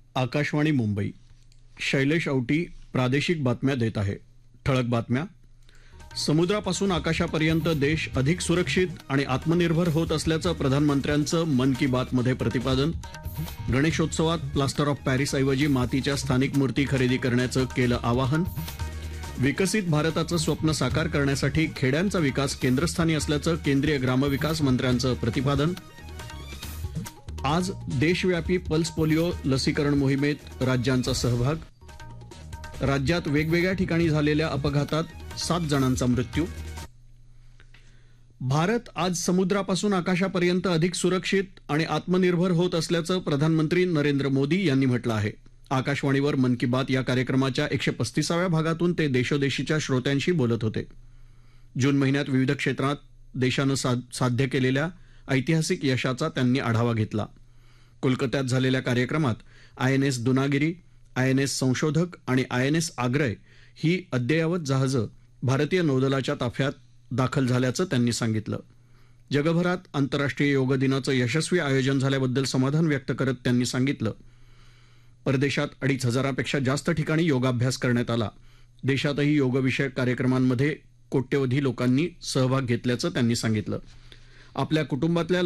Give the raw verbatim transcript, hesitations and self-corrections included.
आकाशवाणी मुंबई. शैलेश औटी प्रादेशिक बातम्या देत आहे. ठळक बातम्या. समुद्रापासून आकाशापर्यंत देश अधिक सुरक्षित आणि आत्मनिर्भर होत असल्याचं प्रधानमंत्र्यांचं मन की बातमध्ये प्रतिपादन. गणेशोत्सवात प्लास्टर ऑफ पॅरिसऐवजी मातीच्या स्थानिक मूर्ती खरेदी करण्याचं केलं आवाहन. विकसित भारताचं स्वप्न साकार करण्यासाठी खेड्यांचा विकास केंद्रस्थानी असल्याचं केंद्रीय ग्रामविकास मंत्र्यांचं प्रतिपादन. आज देशव्यापी पल्स पोलिओ लसीकरण मोहिमेत राज्यांचा सहभाग. राज्यात वेगवेगळ्या ठिकाणी झालेल्या अपघातात सात जणांचा मृत्यू. भारत आज समुद्रापासून आकाशापर्यंत अधिक सुरक्षित आणि आत्मनिर्भर होत असल्याचं प्रधानमंत्री नरेंद्र मोदी यांनी म्हटलं आहे. आकाशवाणीवर मन की बात या कार्यक्रमाच्या एकशे पस्तीसाव्या भागातून ते देशोदेशीच्या श्रोत्यांशी बोलत होते. जून महिन्यात विविध क्षेत्रात देशानं साध्य केलेल्या ऐतिहासिक यशाचा त्यांनी आढावा घेतला. कोलकात्यात झालेल्या कार्यक्रमात I N S Dunagiri, I N S संशोधक आणि आय एन एस आग्रय ही अद्ययावत जहाजं भारतीय नौदलाच्या ताफ्यात दाखल झाल्याचं त्यांनी सांगितलं. जगभरात आंतरराष्ट्रीय योग दिनाचं यशस्वी आयोजन झाल्याबद्दल समाधान व्यक्त करत त्यांनी सांगितलं, परदेशात अडीच हजारापेक्षा जास्त ठिकाणी योगाभ्यास करण्यात आला. देशातही योगविषयक कार्यक्रमांमध्ये कोट्यवधी लोकांनी सहभाग घेतल्याचं त्यांनी सांगितलं. आपल्या कुटुंबातल्या